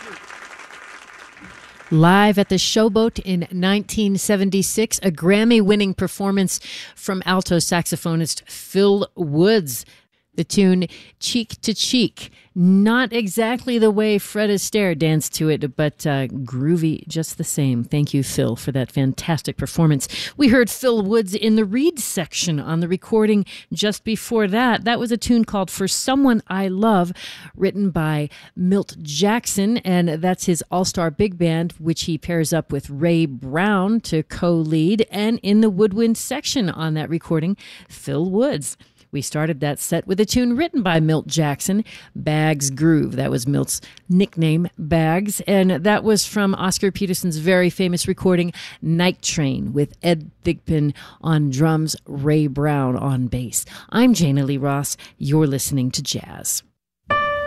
Live at the Showboat in 1976, a Grammy-winning performance from alto saxophonist Phil Woods. The tune Cheek to Cheek. Not exactly the way Fred Astaire danced to it, but groovy just the same. Thank you, Phil, for that fantastic performance. We heard Phil Woods in the Reed section on the recording just before that. That was a tune called For Someone I Love, written by Milt Jackson, and that's his all-star big band, which he pairs up with Ray Brown to co-lead, and in the woodwind section on that recording, Phil Woods. We started that set with a tune written by Milt Jackson, Bags Groove. That was Milt's nickname, Bags, and that was from Oscar Peterson's very famous recording, Night Train, with Ed Thigpen on drums, Ray Brown on bass. I'm Jana Lee Ross. You're listening to Jazz.